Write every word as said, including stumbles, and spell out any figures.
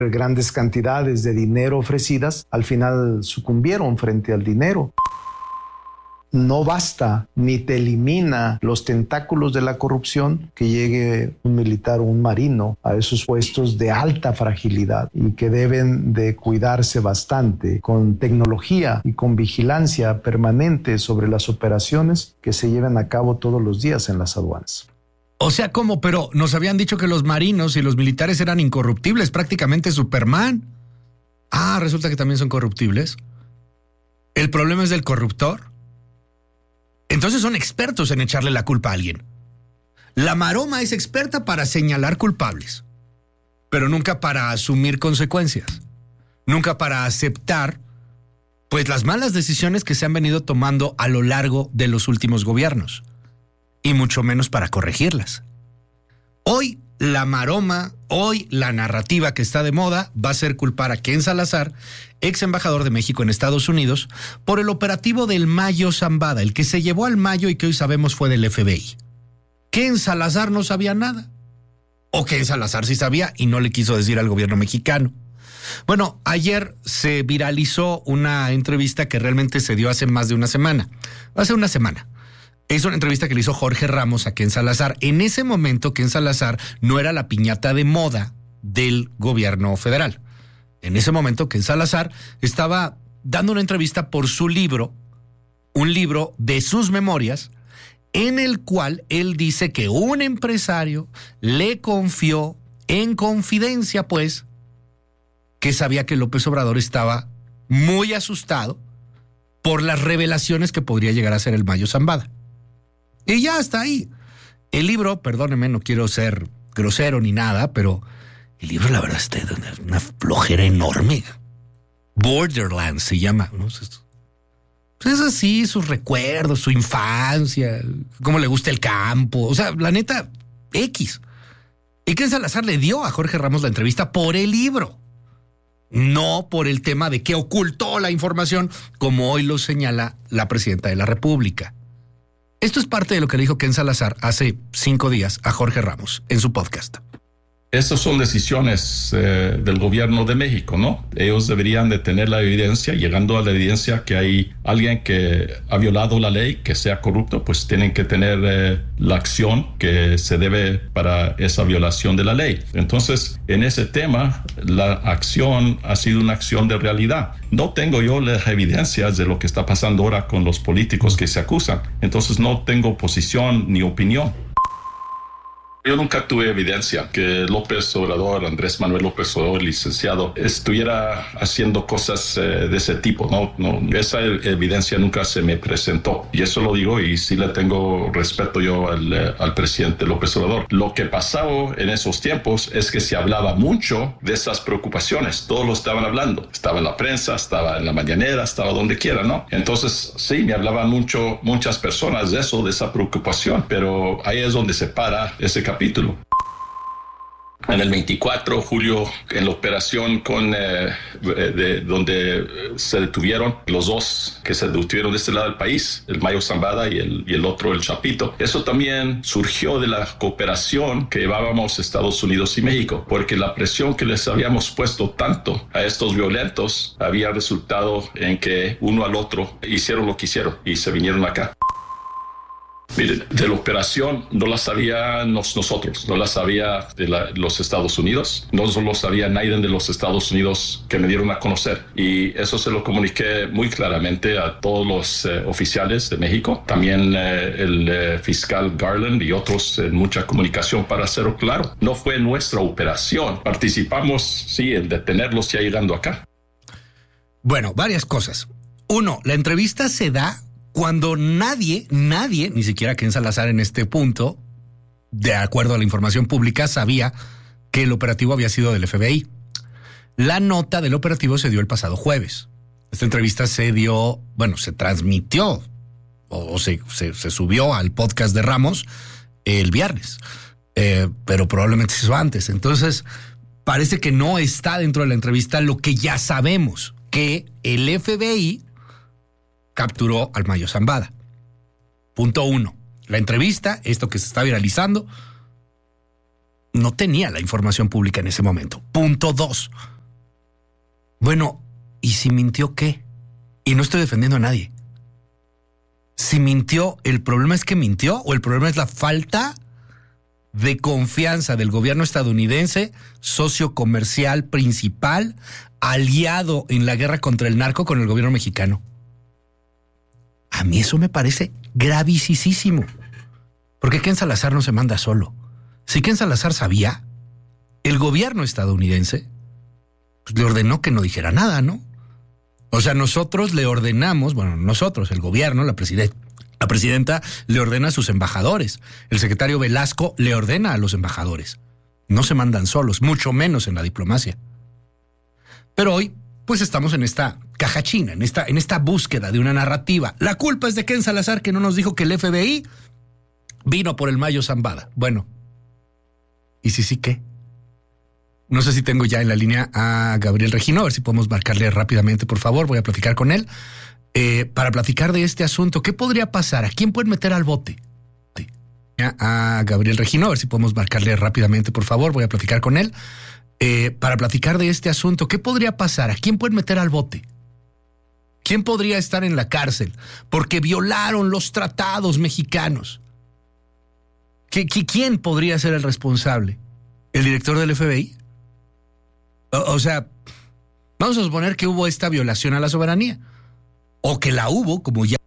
grandes cantidades de dinero ofrecidas, al final sucumbieron frente al dinero. No basta ni te elimina los tentáculos de la corrupción que llegue un militar o un marino a esos puestos de alta fragilidad y que deben de cuidarse bastante con tecnología y con vigilancia permanente sobre las operaciones que se llevan a cabo todos los días en las aduanas. O sea, ¿cómo? Pero nos habían dicho que los marinos y los militares eran incorruptibles, prácticamente Superman. Ah, resulta que también son corruptibles. ¿El problema es del corruptor? Entonces son expertos en echarle la culpa a alguien. La maroma es experta para señalar culpables, pero nunca para asumir consecuencias, nunca para aceptar, pues, las malas decisiones que se han venido tomando a lo largo de los últimos gobiernos, y mucho menos para corregirlas. Hoy la maroma, hoy la narrativa que está de moda va a ser culpar a Ken Salazar, ex embajador de México en Estados Unidos, por el operativo del Mayo Zambada, el que se llevó al Mayo y que hoy sabemos fue del F B I. Ken Salazar no sabía nada. O Ken Salazar sí sabía y no le quiso decir al gobierno mexicano. Bueno, ayer se viralizó una entrevista que realmente se dio hace más de una semana. Hace una semana. Es una entrevista que le hizo Jorge Ramos a Ken Salazar. En ese momento, Ken Salazar no era la piñata de moda del gobierno federal. En ese momento, Ken Salazar estaba dando una entrevista por su libro, un libro de sus memorias, en el cual él dice que un empresario le confió en confidencia, pues, que sabía que López Obrador estaba muy asustado por las revelaciones que podría llegar a ser el Mayo Zambada. Y ya está ahí. El libro, perdónenme, no quiero ser grosero ni nada, pero el libro, la verdad, está de una, una flojera enorme. Borderlands se llama, ¿no? Es así, sus recuerdos, su infancia, cómo le gusta el campo. O sea, la neta, X. Y Ken Salazar le dio a Jorge Ramos la entrevista por el libro, no por el tema de que ocultó la información, como hoy lo señala la presidenta de la República. Esto es parte de lo que le dijo Ken Salazar hace cinco días a Jorge Ramos en su podcast. Estas son decisiones eh, del gobierno de México, ¿no? Ellos deberían de tener la evidencia, llegando a la evidencia que hay alguien que ha violado la ley, que sea corrupto, pues tienen que tener eh, la acción que se debe para esa violación de la ley. Entonces, en ese tema, la acción ha sido una acción de realidad. No tengo yo las evidencias de lo que está pasando ahora con los políticos que se acusan. Entonces, no tengo posición ni opinión. Yo nunca tuve evidencia que López Obrador, Andrés Manuel López Obrador, licenciado, estuviera haciendo cosas eh, de ese tipo. No, no, esa evidencia nunca se me presentó. Y eso lo digo y sí le tengo respeto yo al, eh, al presidente López Obrador. Lo que pasaba en esos tiempos es que se hablaba mucho de esas preocupaciones. Todos lo estaban hablando. Estaba en la prensa, estaba en la mañanera, estaba donde quiera, ¿no? Entonces, sí, me hablaban mucho, muchas personas de eso, de esa preocupación. Pero ahí es donde se para ese capítulo. En el veinticuatro de julio, en la operación con eh, de, donde se detuvieron los dos que se detuvieron de este lado del país, el Mayo Zambada y el, y el otro, el Chapito. Eso también surgió de la cooperación que llevábamos Estados Unidos y México, porque la presión que les habíamos puesto tanto a estos violentos había resultado en que uno al otro hicieron lo que hicieron y se vinieron acá. Mire, de la operación no la sabíamos nosotros, no la sabía de la, los Estados Unidos, no lo sabía nadie de los Estados Unidos que me dieron a conocer. Y eso se lo comuniqué muy claramente a todos los eh, oficiales de México, también eh, el eh, fiscal Garland y otros en mucha comunicación para hacerlo claro. No fue nuestra operación, participamos, sí, en detenerlos ya llegando acá. Bueno, varias cosas. Uno, la entrevista se da cuando nadie, nadie, ni siquiera Ken Salazar en este punto, de acuerdo a la información pública, sabía que el operativo había sido del F B I. La nota del operativo se dio el pasado jueves. Esta entrevista se dio, bueno, se transmitió o se, se, se subió al podcast de Ramos el viernes, eh, pero probablemente se hizo antes. Entonces, parece que no está dentro de la entrevista lo que ya sabemos, que el F B I capturó al Mayo Zambada. Punto uno. La entrevista, esto que se está viralizando, no tenía la información pública en ese momento. Punto dos. Bueno, ¿y si mintió qué? Y no estoy defendiendo a nadie. Si mintió, ¿el problema es que mintió o el problema es la falta de confianza del gobierno estadounidense, socio comercial principal, aliado en la guerra contra el narco con el gobierno mexicano? A mí eso me parece gravísimo. Porque Ken Salazar no se manda solo. Si Ken Salazar sabía, el gobierno estadounidense pues, le ordenó que no dijera nada, ¿no? O sea, nosotros le ordenamos, bueno, nosotros, el gobierno, la presidenta, la presidenta le ordena a sus embajadores. El secretario Velasco le ordena a los embajadores. No se mandan solos, mucho menos en la diplomacia. Pero hoy, pues estamos en esta caja china, en esta, en esta búsqueda de una narrativa. La culpa es de Ken Salazar, que no nos dijo que el F B I vino por el Mayo Zambada. Bueno, ¿y si sí qué? No sé si tengo ya en la línea a Gabriel Regino, a ver si podemos marcarle rápidamente, por favor. Voy a platicar con él. Eh, para platicar de este asunto, ¿qué podría pasar? ¿A quién pueden meter al bote? A Gabriel Regino, a ver si podemos marcarle rápidamente, por favor. Voy a platicar con él. Eh, para platicar de este asunto, ¿qué podría pasar? ¿A quién pueden meter al bote? ¿Quién podría estar en la cárcel? Porque violaron los tratados mexicanos. ¿Qué, qué, ¿Quién podría ser el responsable? ¿El director del F B I? O, o sea, vamos a suponer que hubo esta violación a la soberanía. O que la hubo, como ya